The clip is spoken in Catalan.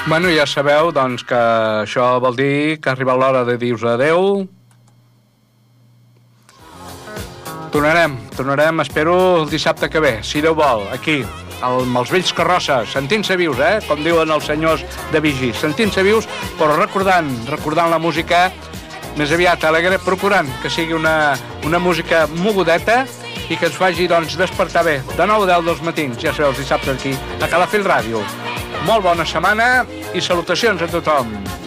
Bueno, ja sabeu, doncs, que això vol dir que ha arribat l'hora de dir-vos adeu. Tornarem, espero, el dissabte que ve, si Déu vol, aquí, amb els vells carrosses, sentint-se vius, com diuen els senyors de Vigi, sentint-se vius, però recordant la música més aviat alegre, procurant que sigui una música mogudeta i que ens faci, doncs, despertar bé. De 9 a 10 dels matins, ja sabeu, els dissabtes aquí, a Calafell Ràdio. Molt bona setmana i salutacions a tothom.